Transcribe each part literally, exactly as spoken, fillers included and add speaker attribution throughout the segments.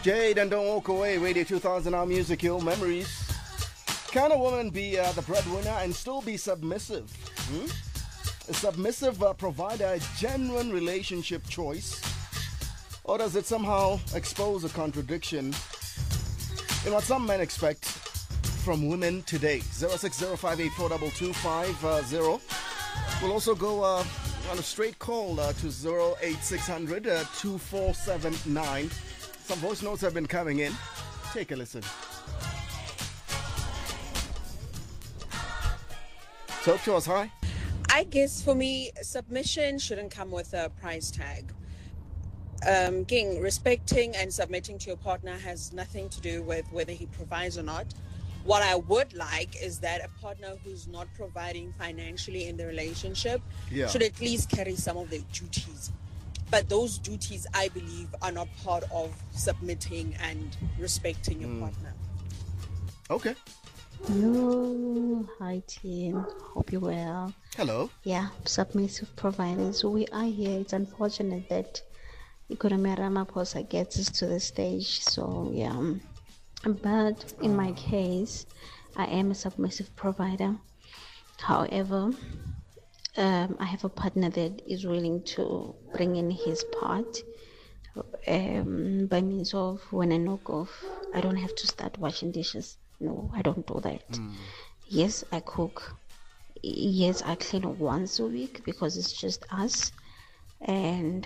Speaker 1: Jade and Don't Walk Away, Radio two thousand, our music, your memories. Can a woman be uh, the breadwinner and still be submissive? Hmm? A submissive uh, provider a genuine relationship choice? Or does it somehow expose a contradiction in what some men expect from women today? zero six zero five eight four two two five zero. We'll also go uh, on a straight call uh, to zero eight six hundred two four seven nine. Some voice notes have been coming in. Take a listen. Talk to us, hi.
Speaker 2: I guess for me, submission shouldn't come with a price tag. Um, King, respecting and submitting to your partner has nothing to do with whether he provides or not. What I would like is that a partner who's not providing financially in the relationship
Speaker 1: Yeah.
Speaker 2: should at least carry some of their duties. But those duties, I believe, are not part of submitting and respecting your mm. partner.
Speaker 1: Okay.
Speaker 3: Hello, hi team. Hope you're well.
Speaker 1: Hello.
Speaker 3: Yeah, submissive providers. We are here. It's unfortunate that Ikonomia Ramaphosa gets us to the stage. So yeah, but in my case, I am a submissive provider. However, um, I have a partner that is willing to bring in his part. Um, by means of when I knock off, I don't have to start washing dishes. No, I don't do that. Mm. Yes, I cook. Yes, I clean once a week because it's just us. And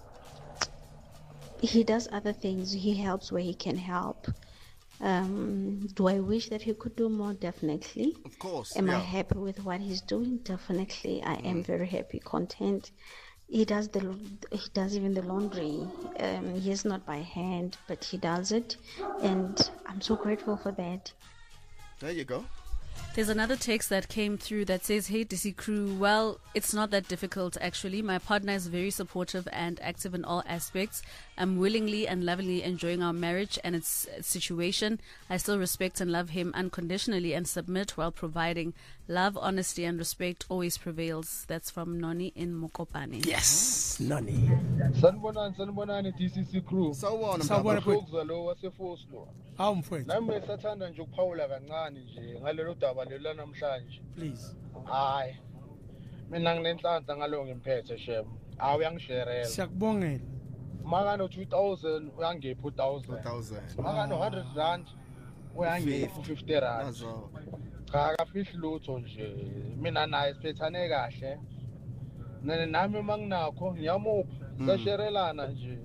Speaker 3: he does other things. He helps where he can help. Um, do I wish that he could do more? Definitely.
Speaker 1: Of course.
Speaker 3: Am
Speaker 1: yeah.
Speaker 3: I happy with what he's doing? Definitely. I mm. am very happy, content. He does the he does even the laundry. Um, yes, not by hand, but he does it, and I'm so grateful for that.
Speaker 1: There you go.
Speaker 4: There's another text that came through that says, "Hey, D C crew, well, it's not that difficult actually. My partner is very supportive and active in all aspects. I'm willingly and lovingly enjoying our marriage and its situation. I still respect and love him unconditionally and submit while providing. Love, honesty and respect always prevails." That's from Noni in Mokopane.
Speaker 5: Yes, Noni.
Speaker 6: Sanibonani, sanibonani D C C crew.
Speaker 1: Sawubona
Speaker 5: Sawubona
Speaker 6: mfowethu. Lo wasefoslo.
Speaker 5: Hawu mfowethu.
Speaker 6: Nami sathanda nje ukuphawula kancane nje ngalelo daba lelo namhlanje.
Speaker 5: Please.
Speaker 6: Hayi. Mina nginenhlanhla ngalo ngimphethe shem. Awu uyangisherela.
Speaker 5: Siyakubongela.
Speaker 6: Maka no two thousand uyangipha two thousand.
Speaker 1: two thousand.
Speaker 6: Maka no one hundred rand uyangipha fifty rand. Cha kafihli lutho nje. Mina naye siphethane kahle. Nene nami manginakho ngiyamupha. Sasherelana nje.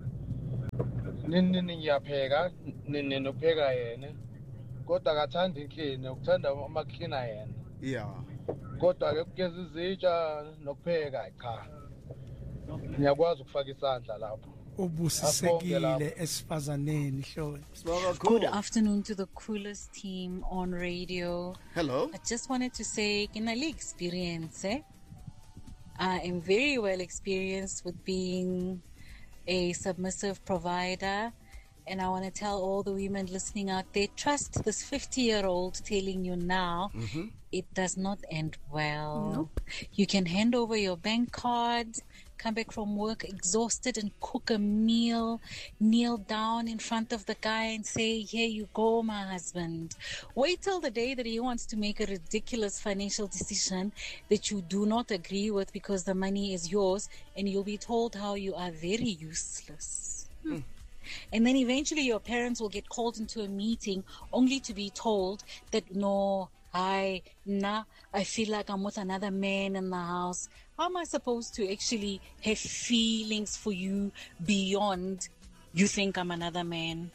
Speaker 6: Nini ngiyapheka, nini nopheka yena. Kodwa akathanda inhlini, ukuthanda amaklina yena.
Speaker 1: Yeah.
Speaker 6: Kodwa ke kugeza izitsha nokupheka cha. Ngiyakwazi ukufaka isandla lapho.
Speaker 5: Ubusisekile esifazaneni hloni.
Speaker 7: Good afternoon to the coolest team on radio.
Speaker 1: Hello.
Speaker 7: I just wanted to say, kinali experience, eh? I am very well experienced with being a submissive provider, and I want to tell all the women listening out there, trust this fifty-year-old telling you now, mm-hmm. It does not end well.
Speaker 4: Nope.
Speaker 7: You can hand over your bank card, come back from work exhausted and cook a meal, kneel down in front of the guy and say, here you go, my husband. Wait till the day that he wants to make a ridiculous financial decision that you do not agree with because the money is yours, and you'll be told how you are very useless. Mm. And then eventually your parents will get called into a meeting only to be told that, no, I, nah, I feel like I'm with another man in the house. How am I supposed to actually have feelings for you beyond you think I'm another man?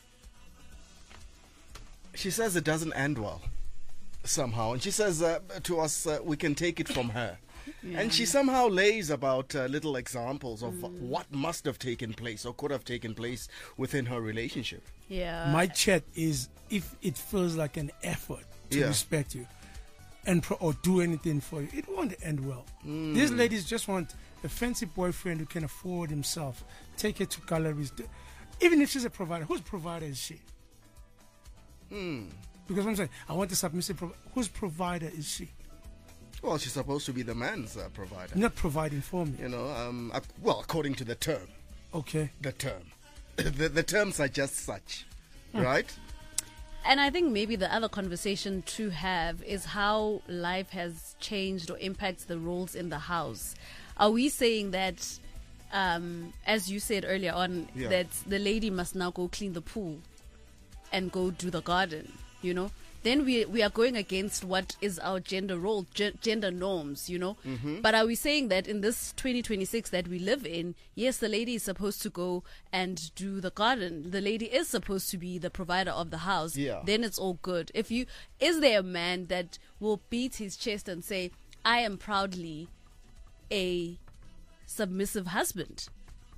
Speaker 1: She says it doesn't end well somehow. And she says uh, to us, uh, we can take it from her. Yeah. And she somehow lays about uh, little examples of mm. what must have taken place or could have taken place within her relationship.
Speaker 4: Yeah.
Speaker 5: My chat is if it feels like an effort to
Speaker 1: yeah.
Speaker 5: respect you and pro- or do anything for you, it won't end well. Mm. These ladies just want a fancy boyfriend who can afford himself, take her to galleries. Even if she's a provider, whose provider is she?
Speaker 1: Mm.
Speaker 5: Because I'm saying, I want a submissive provider. Whose provider is she?
Speaker 1: Well, she's supposed to be the man's uh, provider.
Speaker 5: Not providing for me.
Speaker 1: You know, um, uh, well, according to the term.
Speaker 5: Okay.
Speaker 1: The term. the, the terms are just such, right?
Speaker 4: And I think maybe the other conversation to have is how life has changed or impacts the roles in the house. Are we saying that, um, as you said earlier on,
Speaker 1: Yeah.
Speaker 4: that the lady must now go clean the pool and go do the garden, you know? Then we we are going against what is our gender role, ge- gender norms, you know?
Speaker 1: Mm-hmm.
Speaker 4: But are we saying that in this twenty twenty-six that we live in, yes, the lady is supposed to go and do the garden. The lady is supposed to be the provider of the house.
Speaker 1: Yeah.
Speaker 4: Then it's all good. If you, is there a man that will beat his chest and say, I am proudly a submissive husband?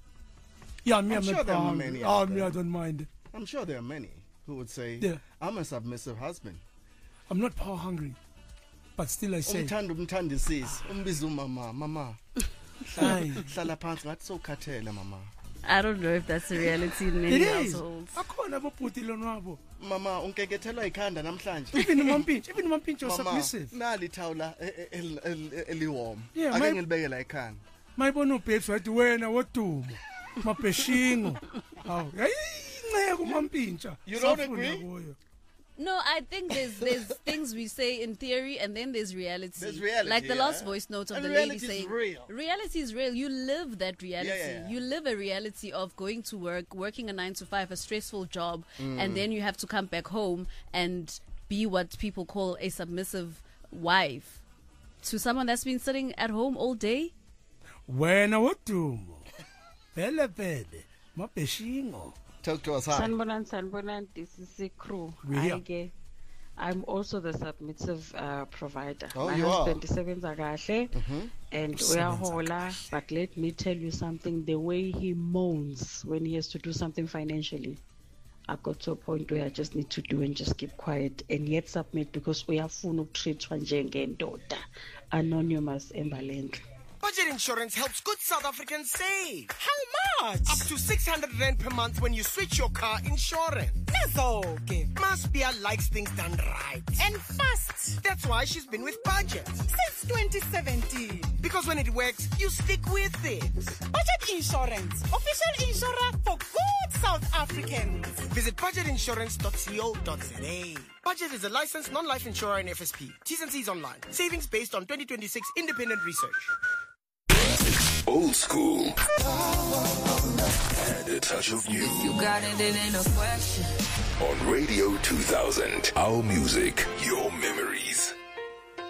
Speaker 5: Yeah, me,
Speaker 1: I'm
Speaker 5: I'm,
Speaker 1: sure
Speaker 5: not
Speaker 1: there are
Speaker 5: proud.
Speaker 1: many
Speaker 5: Oh,
Speaker 1: out
Speaker 5: me,
Speaker 1: there.
Speaker 5: I don't mind.
Speaker 1: I'm sure there are many who would say,
Speaker 5: Yeah.
Speaker 1: I'm a submissive husband.
Speaker 5: I'm not power hungry, but still I say,
Speaker 1: Umthanda umthandisisi, umbiza umama, mama.
Speaker 5: Aye.
Speaker 1: Hlala phansi ngathi sowukhathele mama.
Speaker 4: I don't know if that's a reality in many
Speaker 5: It is.
Speaker 4: households.
Speaker 5: Akhona abobhuti lonwabo.
Speaker 1: Mama unkekethelwa ikhanda namhlanje.
Speaker 5: Even umampintsha, even umampintsha was
Speaker 1: Mama,
Speaker 5: submissive.
Speaker 1: nali thawula e- e- el- el- eliwom.
Speaker 5: Yeah,
Speaker 1: Ake
Speaker 5: my-
Speaker 1: ngilibeke la ekhanda.
Speaker 5: Mayibona ubabes wathi wena wodumo. Mabheshingo. Hawu, yayinceke umampintsha.
Speaker 1: You don't
Speaker 5: Safuna
Speaker 1: agree?
Speaker 5: kuyo.
Speaker 4: No, I think there's there's things we say in theory and then there's reality.
Speaker 1: There's reality,
Speaker 4: Like the
Speaker 1: yeah.
Speaker 4: last voice note of
Speaker 1: And
Speaker 4: the lady
Speaker 1: reality is
Speaker 4: saying
Speaker 1: real.
Speaker 4: reality is real. You live that reality.
Speaker 1: Yeah, yeah.
Speaker 4: You live a reality of going to work, working a nine to five, a stressful job,
Speaker 1: Mm.
Speaker 4: and then you have to come back home and be what people call a submissive wife to someone that's been sitting at home all day.
Speaker 5: Wena wodumo. Pele pele. Mabheshingo.
Speaker 1: Talk to us, hi.
Speaker 8: Sanbonan, Sanbonan, this is a crew.
Speaker 5: We here.
Speaker 8: I get, I'm also the submissive uh, provider.
Speaker 1: Oh,
Speaker 8: My
Speaker 1: you are?
Speaker 8: husband is seven zakahle, and we are hola. But let me tell you something: the way he moans when he has to do something financially, I got to a point where I just need to do and just keep quiet and yet submit because we are full of treatment njengendoda, anonymous embalend.
Speaker 9: Budget insurance helps good South Africans save. How much? Up to six hundred rand per month when you switch your car insurance. Nazoke. Maspia likes things done right. And fast. That's why she's been with Budget. Since twenty seventeen. Because when it works, you stick with it. Budget Insurance. Official insurer for good South Africans. Visit budget insurance dot co dot za. Budget is a licensed non-life insurer in F S P. T's and C's online. Savings based on twenty twenty-six independent research.
Speaker 10: Old school and a touch of new.
Speaker 11: You got it, it ain't a question.
Speaker 10: On Radio two thousand, our music, your memories.